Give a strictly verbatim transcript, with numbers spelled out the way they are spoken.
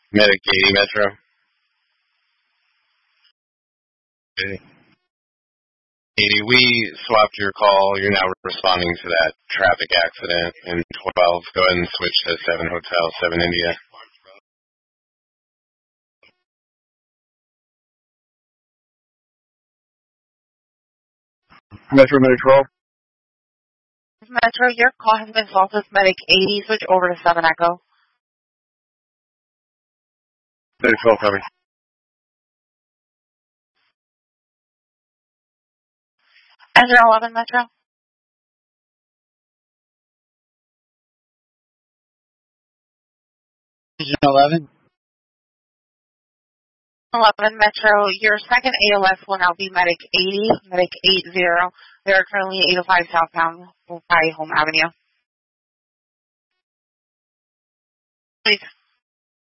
Medic eighty Metro. Okay. eighty, we swapped your call. You're now responding to that traffic accident in twelve. Go ahead and switch to seven Hotel, seven India. Metro Medic twelve. Metro, your call has been solved with Medic eighty. Switch over to seven Echo. Medic twelve coming. Enter eleven Metro. eleven. eleven Metro, your second A L S will now be Medic eighty, Medic eighty. They are currently eight oh five southbound by Home Avenue. Please.